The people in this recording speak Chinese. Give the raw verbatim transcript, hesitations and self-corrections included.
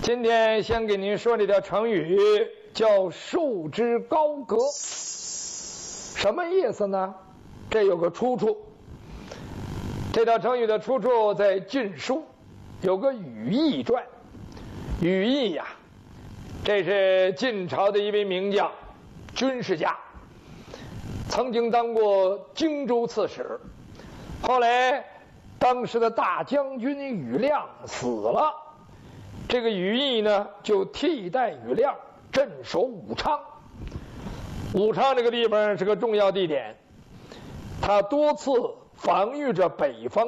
今天先给您说这条成语，叫束之高阁。什么意思呢？这有个出处。这条成语的出处在《晋书》，有个羽翼传。羽翼呀，这是晋朝的一位名将，军事家，曾经当过荆州刺史。后来，当时的大将军羽亮死了，这个羽翼呢就替代羽亮镇守武昌。武昌这个地方是个重要地点，他多次防御着北方